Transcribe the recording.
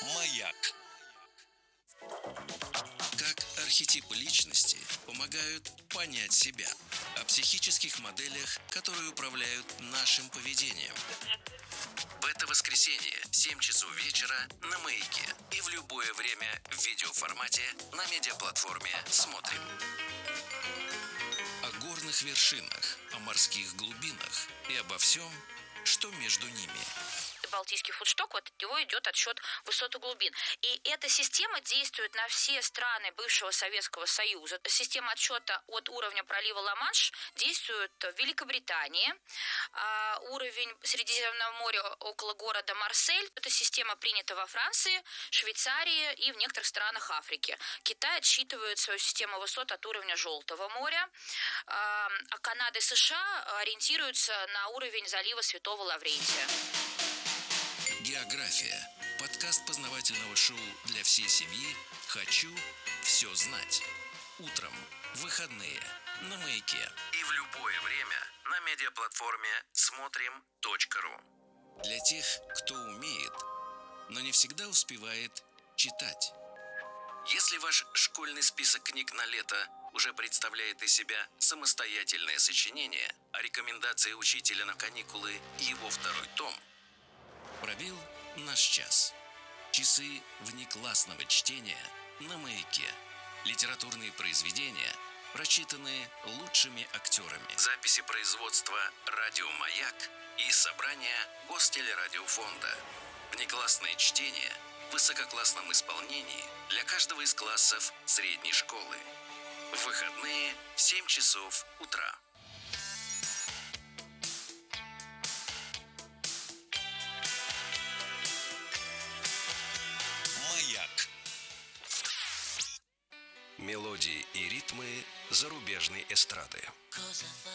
Маяк. Как архетипы личности помогают понять себя. О психических моделях, которые управляют нашим поведением. В это воскресенье, 7 часов вечера на Маяке. И в любое время в видеоформате на медиаплатформе «Смотрим». О горных вершинах, о морских глубинах и обо всем, что между ними. Балтийский фудшток, вот от него идет отсчет высот и глубин. И эта система действует на все страны бывшего Советского Союза. Система отсчета от уровня пролива Ла-Манш действует в Великобритании. Уровень Средиземного моря около города Марсель. Эта система принята во Франции, Швейцарии и в некоторых странах Африки. Китай отсчитывает свою систему высот от уровня Желтого моря. А Канада и США ориентируются на уровень залива Святого Лаврентия. География. Подкаст познавательного шоу для всей семьи «Хочу все знать». Утром, в выходные, на Маяке. И в любое время на медиаплатформе смотрим.ру. Для тех, кто умеет, но не всегда успевает читать. Если ваш школьный список книг на лето уже представляет из себя самостоятельное сочинение, а рекомендации учителя на каникулы – его второй том, пробил наш час. Часы внеклассного чтения на Маяке. Литературные произведения, прочитанные лучшими актерами. Записи производства «Радио Маяк» и собрания Гостелерадиофонда. Внеклассное чтение в высококлассном исполнении для каждого из классов средней школы. В выходные в 7 часов утра. Маяк. Мелодии и ритмы зарубежной эстрады.